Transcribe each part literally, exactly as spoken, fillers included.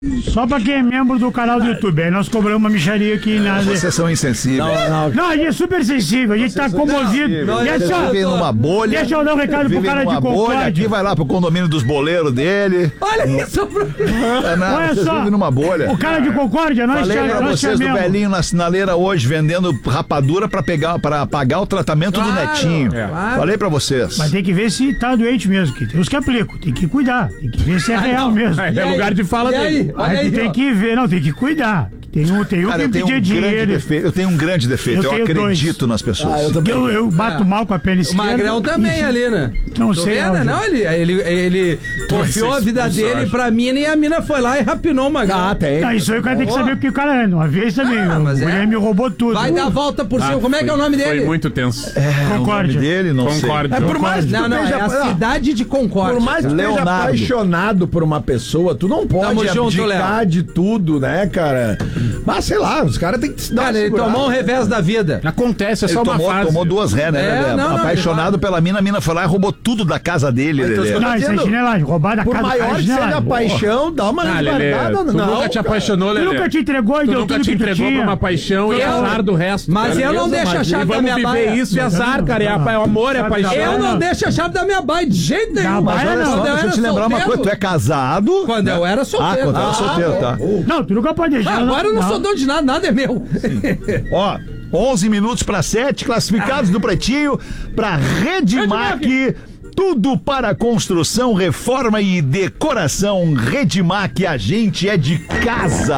Só pra quem é membro do canal do YouTube. Aí nós cobramos uma micharia aqui na... Vocês são insensíveis. Não, não. Não, a gente é super sensível. A gente tá comovido. Não, deixa, deixa, vivem numa bolha. Deixa eu dar um recado pro cara de Concórdia. Aqui vai lá pro condomínio dos boleiros dele. Olha isso. É, não, Olha vocês só. vivem numa bolha. O cara de Concórdia, nós Falei pra nós vocês do chamemos. velhinho na sinaleira hoje vendendo rapadura pra, pegar, pra pagar o tratamento Claro, do netinho. é. Claro. Falei pra vocês. Mas tem que ver se tá doente mesmo. Que tem os que aplicam. Tem que cuidar. Tem que ver se é real mesmo. É, é lugar de fala E aí? dele. Olha Aí aí, tu tem ó. que ver. Não, tem que cuidar. Tem um, tem um Cara, que eu tenho, um pedir grande dinheiro. defeito, eu tenho um grande defeito. Eu Eu, tenho acredito dois. nas pessoas. Ah, eu também. Eu, eu bato É. mal com a pele O esquerda. Magrão também e- ali, né? Não Tô sei, vendo, Aldo. não, ele, ele, ele confiou a vida dele pra mina e a mina foi lá e rapinou o Magrão. Ah, tem. Não, isso aí o cara tem que saber o que o cara é. Uma vez também. Ah, o mas é. Guilherme roubou tudo. Vai dar a volta por cima. Ah, Como é que é o foi- nome dele? Foi muito tenso. É, o nome Concórdia. dele, não Concórdia. É por mais que Não, tu não, é esteja- a não, cidade de Concórdia. Por mais que tu esteja Leonardo. apaixonado por uma pessoa, tu não pode Tamo junto, abdicar Léo. de tudo, né, cara? Mas sei lá, os caras têm que se dar Cara, uma ele segurada. tomou um revés da vida. Acontece, é Ele só uma tomou, fase. tomou duas ré, né? É, Lelé? não, não, Apaixonado ele pela mina, a mina foi lá e roubou tudo da casa dele, Então, Lelé. Não, isso é dizendo, chinelagem. Roubar da Por casa do cara maior é que seja a chinelagem. paixão, dá uma Ah, Lelê, guardada. tu Não, nunca te cara. apaixonou, Tu Lelê. nunca te entregou e Tu deu nunca tudo te que tu entregou pra tinha. uma paixão e Eu- azar do resto. Mas cara. eu não deixo a E chave da vamos minha viver baia. isso e azar, cara. É a- é o amor, é a paixão. Eu não Não. deixo a chave da minha baia de jeito nenhum. Da Mas baia olha não. só, Só quando eu deixa eu era te lembrar uma solteiro- coisa, tu é casado? Quando eu era Ah, solteiro. quando eu era solteiro, tá. Não, tu nunca pode deixar. Ah, agora eu não sou dono de nada, nada é meu. Ó, onze minutos para sete, classificados do Pretinho para Redmac. Tudo para construção, reforma e decoração. Redmac, a gente é de casa.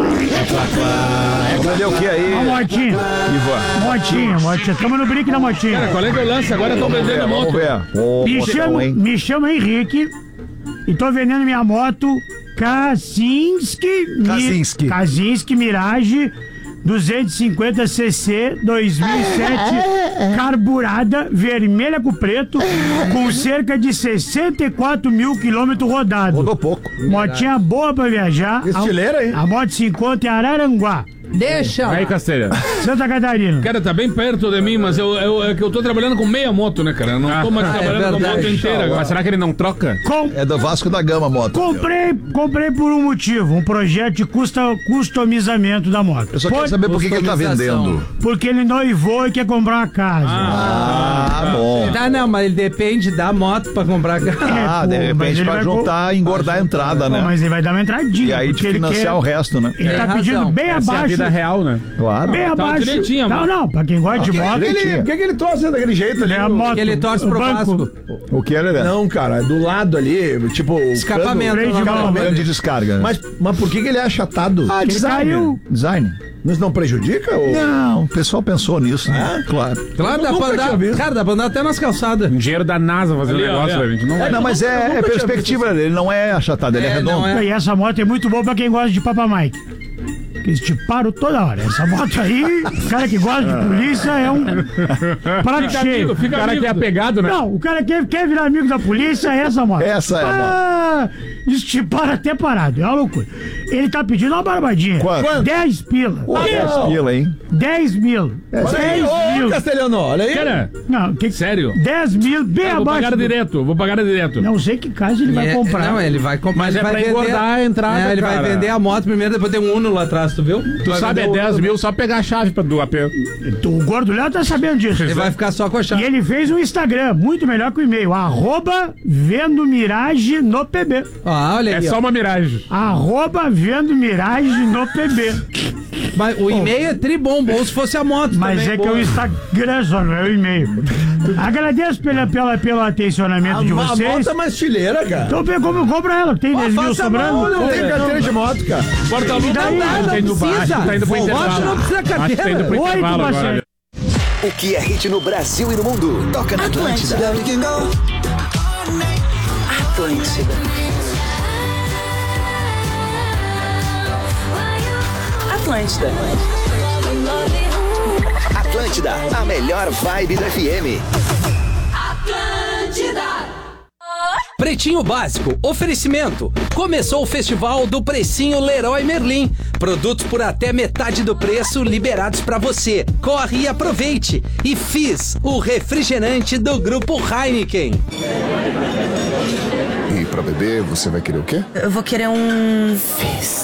Cadê o que aí? Uma motinha. Ivan? Motinha, motinha. Tamo no brinque da motinha. Cara, qual é que é o lance? Agora estão vendendo Vamos moto. ver. Ô, Me motão, chamo, hein? me chamo Henrique e tô vendendo minha moto Kaczynski, Mi- Kaczynski. Kaczynski Mirage duzentos e cinquenta cc dois mil e sete, carburada, vermelha com preto, com cerca de sessenta e quatro mil quilômetros rodados. Rodou pouco. Motinha boa pra viajar. Estileira, hein? A, a moto se encontra em Araranguá, Deixa. Aí, Castelha. Santa Catarina. Cara, tá bem perto de mim, mas eu, eu, é que eu tô trabalhando com meia moto, né, cara? Eu não tô mais Ah, é trabalhando com verdade. moto inteira agora. Mas será que ele não troca? Com, É do Vasco da Gama, moto. comprei, comprei por um motivo, um projeto de custa, customizamento da moto. Eu só quero Pode- saber por que, que ele tá Customização. vendendo. Porque ele noivou e quer comprar uma casa. Ah, bom. Tá, não, mas ele depende da moto pra comprar carro. Ah, de pô, mas repente ele pra vai juntar e engordar a entrada, Pô, né? mas ele vai dar uma entradinha. E aí de porque ele financiar quer- o resto, né? Ele tá Tem pedindo razão. bem Essa é a abaixo. vida real, né? Claro. Bem Tá abaixo. direitinho, não, mano. não, pra quem gosta de Por que, moto. que, ele, por que, que ele trouxe daquele jeito ali? É a O- moto. Que ele torce o pro banco. Vasco. O que é, Lelé? Não, cara, é do lado ali, tipo... o Escapamento. freio de não, mão, não, Plano de descarga. Mas, mas por que, que ele é achatado? Ah, Ele design. caiu. Design. Mas não prejudica? Ou... Não, o pessoal pensou nisso, né? Claro. Claro, Eu dá nunca pra tinha andar. visto. Cara, dá pra andar até nas calçadas. Dinheiro da NASA fazendo Ali, ó, negócio, ali, ó. a gente não vai. É, não, mas eu é, nunca é tinha perspectiva, ele não é achatado, ele é, É, redondo. não é. E essa moto é muito boa pra quem gosta de Papa Mike. Que eles te param toda hora. Essa moto aí, o cara que gosta de polícia é um prato Fica cheio. amigo, fica o cara que é apegado, né? Não, o cara que quer virar amigo da polícia é essa moto. Essa é a ah, Isso te para até parado, é uma loucura. Ele tá pedindo uma barbadinha. Quanto? dez pila. dez pila, hein? dez mil. Olha aí, dez ô, mil. Castelhano, olha aí. Cara, Não, que, sério? dez mil, bem Eu vou abaixo. pagar do- direto, vou pagar direto. Não sei que casa ele vai É, comprar. Não, ele vai comprar. Mas ele é vai pra vender- engordar a entrada, É, ele cara. vai vender a moto primeiro, depois tem um Uno lá atrás, tu viu? Tu Vai sabe, é vender o dez Uno. mil só pegar a chave pra, do A P. O Gordo Léo tá sabendo disso. Ele vai ficar só com a E chave. ele fez um Instagram, muito melhor que o e-mail. Arroba Vendo Mirage no P B. Ah, olha É aí. só ó. uma miragem. Arroba Vendo Mirage no P B. Mas o e-mail é tribom, bom se fosse a moto. Mas também, é que boa. é o Instagram só, não é o e-mail. Agradeço pela, pela, pelo atencionamento A, de a vocês. moto é uma estileira, cara. Então pega como compra ela, tem dez mil Faça a mão, sobrando. não tem carteira de moto, cara. Porta E daí? Não, tá indo não pra- acho precisa. que tá indo pro Moto intervalo. não precisa Acho que tá indo carteira. pro Oito, intervalo agora. parceiro. O que é hit no Brasil e no mundo? Toca na Atlântida. Atlântida. Atlântida. Atlântida, a melhor vibe do F M. Pretinho Básico, oferecimento. Começou o festival do Precinho Leroy Merlin. Produtos por até metade do preço liberados pra você. Corre e aproveite. E Fizz, o refrigerante do grupo Heineken. E pra beber, você vai querer o quê? Eu vou querer um...